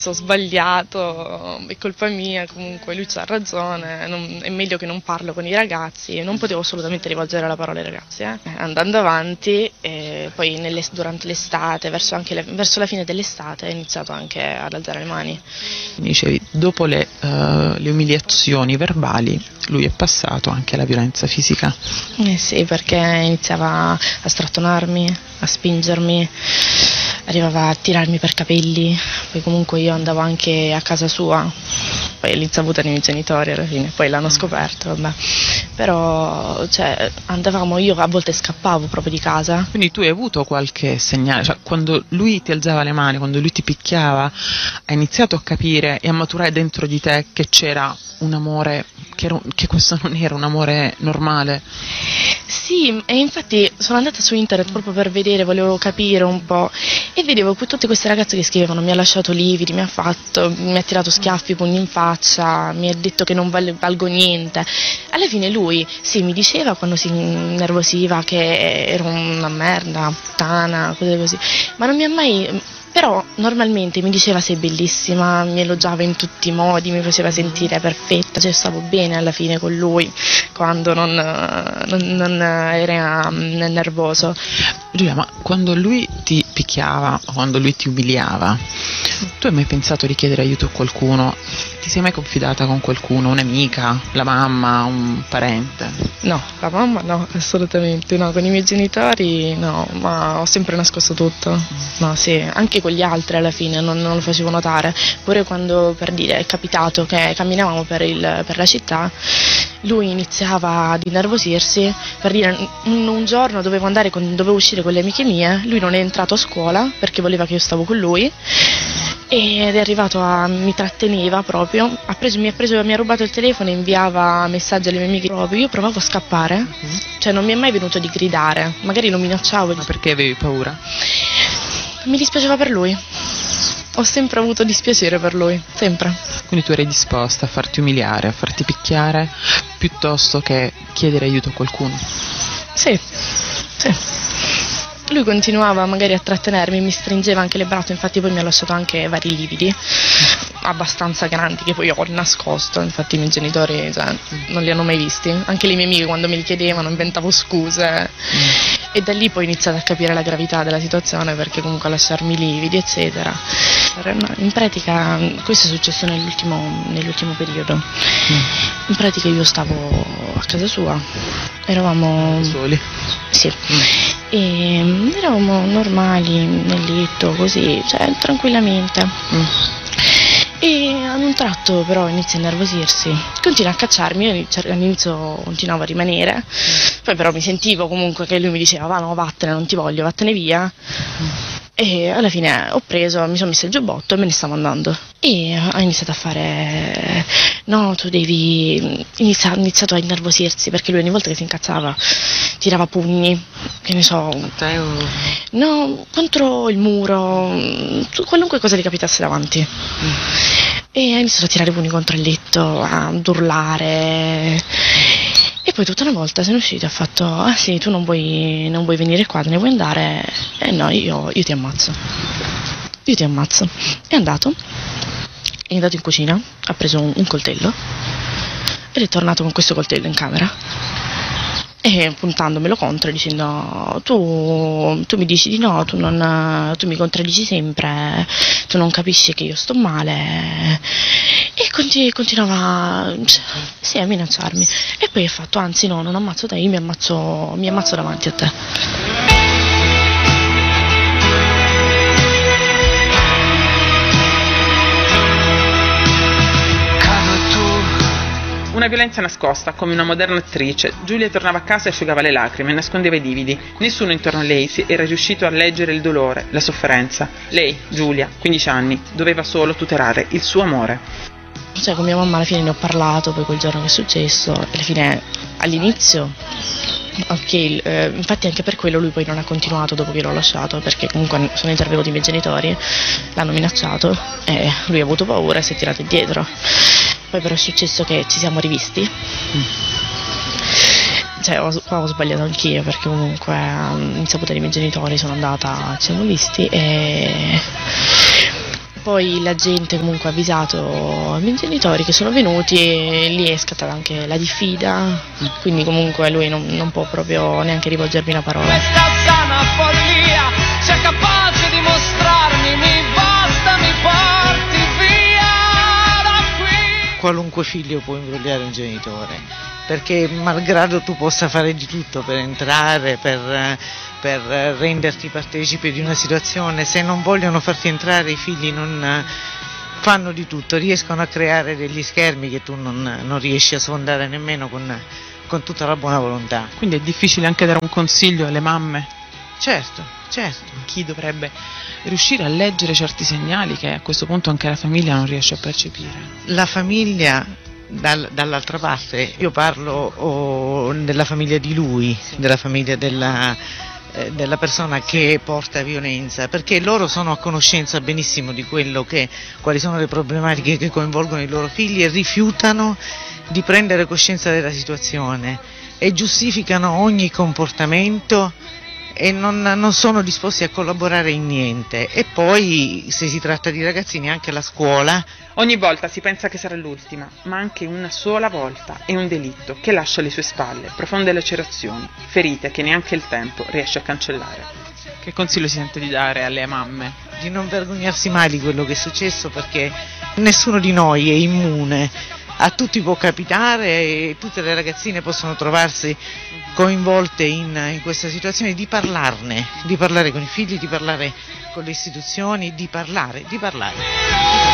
Ho sbagliato, è colpa mia, comunque lui c'ha ragione, è meglio che non parlo con i ragazzi, non potevo assolutamente rivolgere la parola ai ragazzi. Andando avanti, poi durante l'estate, verso la fine dell'estate, ho iniziato anche ad alzare le mani. Dicevi, dopo le umiliazioni verbali, lui è passato anche alla violenza fisica. Sì, perché iniziava a strattonarmi, a spingermi, arrivava a tirarmi per capelli, poi comunque io andavo anche a casa sua, poi l'insaputa dei miei genitori alla fine, poi l'hanno scoperto, vabbè. Però andavamo, io a volte scappavo proprio di casa. Quindi tu hai avuto qualche segnale, cioè quando lui ti alzava le mani, quando lui ti picchiava, hai iniziato a capire e a maturare dentro di te che c'era un amore, che questo non era un amore normale? Sì, e infatti sono andata su internet proprio per vedere, volevo capire un po', e vedevo tutte queste ragazze che scrivevano: mi ha lasciato lividi, mi ha tirato schiaffi, pugni in faccia, mi ha detto che non valgo niente. Alla fine lui mi diceva quando si innervosiva che ero una merda, puttana, cose così, ma non mi ha mai... Però normalmente mi diceva sei bellissima, mi elogiava in tutti i modi, mi faceva sentire perfetta, stavo bene alla fine con lui quando non era nervoso. Giulia, ma quando lui ti picchiava o quando lui ti umiliava, tu hai mai pensato di chiedere aiuto a qualcuno? Ti sei mai confidata con qualcuno, un'amica, la mamma, un parente? No, la mamma no, assolutamente no, con i miei genitori no, ma ho sempre nascosto tutto. No, sì, anche con gli altri alla fine non lo facevo notare. Pure quando, per dire, è capitato che camminavamo per la città, lui iniziava ad innervosirsi, per dire, un giorno dovevo uscire con le amiche mie, lui non è entrato a scuola perché voleva che io stavo con lui, ed è arrivato mi tratteneva proprio, mi ha rubato il telefono e inviava messaggi alle mie amiche proprio. Io provavo a scappare, cioè non mi è mai venuto di gridare, magari non minacciavo. Ma perché avevi paura? Mi dispiaceva per lui, ho sempre avuto dispiacere per lui, sempre. Quindi tu eri disposta a farti umiliare, a farti picchiare, piuttosto che chiedere aiuto a qualcuno? Sì. Lui continuava magari a trattenermi, mi stringeva anche le braccia, infatti poi mi ha lasciato anche vari lividi abbastanza grandi che poi ho nascosto, infatti i miei genitori non li hanno mai visti, anche le mie amiche quando me li chiedevano inventavo scuse, e da lì poi ho iniziato a capire la gravità della situazione, perché comunque a lasciarmi lividi eccetera. In pratica questo è successo nell'ultimo periodo. In pratica io stavo a casa sua, eravamo soli? Sì. E eravamo normali nel letto così, tranquillamente. E ad un tratto però inizia a innervosirsi, continua a cacciarmi, io all'inizio continuavo a rimanere, poi però mi sentivo comunque che lui mi diceva va no, vattene, non ti voglio, vattene via. E alla fine ho preso, mi sono messo il giubbotto e me ne stavo andando. E ha iniziato a fare, no, tu devi, ha iniziato a innervosirsi, perché lui ogni volta che si incazzava tirava pugni, che ne so, no, contro il muro, qualunque cosa gli capitasse davanti. E ha iniziato a tirare pugni contro il letto, ad urlare. E poi tutta una volta se ne è uscito e ha fatto: ah sì, tu non vuoi venire qua, te ne vuoi andare? No, io ti ammazzo. Io ti ammazzo. È andato in cucina, ha preso un coltello ed è tornato con questo coltello in camera e puntandomelo contro e dicendo: tu mi dici di no, tu mi contraddici sempre, tu non capisci che io sto male. E continuava a minacciarmi. E poi ha fatto: anzi no, non ammazzo te, io mi ammazzo davanti a te. Una violenza nascosta, come una moderna attrice. Giulia tornava a casa e asciugava le lacrime, nascondeva i lividi. Nessuno intorno a lei era riuscito a leggere il dolore, la sofferenza. Lei, Giulia, 15 anni, doveva solo tutelare il suo amore. Con mia mamma alla fine ne ho parlato, poi quel giorno che è successo, alla fine, all'inizio, ok, infatti anche per quello lui poi non ha continuato dopo che l'ho lasciato, perché comunque sono intervenuti i miei genitori, l'hanno minacciato e lui ha avuto paura e si è tirato indietro. Poi però è successo che ci siamo rivisti. Ho sbagliato anch'io, perché comunque insaputa dei miei genitori sono andata, ci siamo visti e Poi la gente comunque ha avvisato i miei genitori che sono venuti e lì è scattata anche la diffida, quindi comunque lui non può proprio neanche rivolgermi una parola. Questa sana follia, sei capace di mostrarmi, mi basta, mi porti via da qui. Qualunque figlio può imbrogliare un genitore, perché malgrado tu possa fare di tutto per entrare, per renderti partecipe di una situazione, se non vogliono farti entrare i figli non fanno di tutto, riescono a creare degli schermi che tu non riesci a sfondare nemmeno con tutta la buona volontà. Quindi è difficile anche dare un consiglio alle mamme? Certo. Chi dovrebbe riuscire a leggere certi segnali che a questo punto anche la famiglia non riesce a percepire? La famiglia, dall'altra parte, io parlo della famiglia di lui, della famiglia della persona che porta violenza, perché loro sono a conoscenza benissimo di quali sono le problematiche che coinvolgono i loro figli e rifiutano di prendere coscienza della situazione e giustificano ogni comportamento e non sono disposti a collaborare in niente. E poi, se si tratta di ragazzini, anche la scuola. Ogni volta si pensa che sarà l'ultima, ma anche una sola volta è un delitto che lascia alle sue spalle profonde lacerazioni, ferite che neanche il tempo riesce a cancellare. Che consiglio si sente di dare alle mamme? Di non vergognarsi mai di quello che è successo, perché nessuno di noi è immune, a tutti può capitare e tutte le ragazzine possono trovarsi coinvolte in questa situazione, di parlare con i figli, di parlare con le istituzioni, di parlare.